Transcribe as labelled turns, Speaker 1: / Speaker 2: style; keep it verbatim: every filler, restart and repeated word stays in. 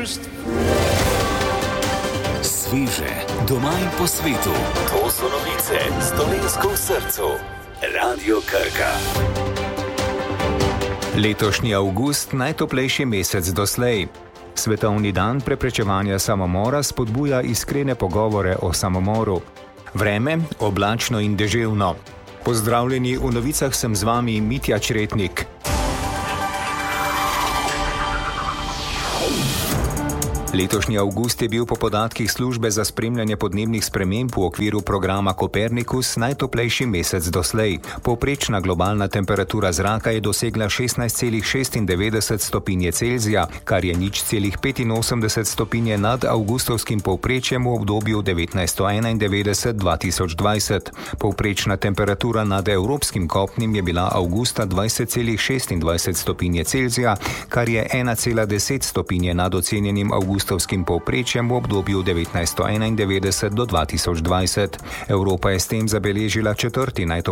Speaker 1: avgust. Sveže, doma in po svetu. To so novice s Dolenjsko v srcu. Radio Krka.
Speaker 2: Letošnji avgust najtoplejši mesec doslej. Svetovni dan preprečevanja samomora spodbuja iskrene pogovore o samomoru. Vreme oblačno in deževno. Pozdravljeni, v novicah sem z vami Mitja Čretnik. Letošnji avgust je bil po podatkih službe za spremljanje podnebnih sprememb v okviru programa Kopernikus najtoplejši mesec doslej. Povprečna globalna temperatura zraka je dosegla šestnajst celih šestindevetdeset stopinje Celzija, kar je nič celih petinosemdeset stopinje nad avgustovskim povprečjem v obdobju devetnajststo enaindevetdeset do dva tisoč dvajset. Povprečna temperatura nad evropskim kopnim je bila avgusta dvajset celih šestindvajset stopinje Celzija, kar je ena cela deset stopinje nad ocenjenim avgustovskim avgustovskim povprečjem v obdobju devetnajststo enaindevetdeset do dva tisoč dvajset. Evropa je s tem zabeležila četrti najtoplejši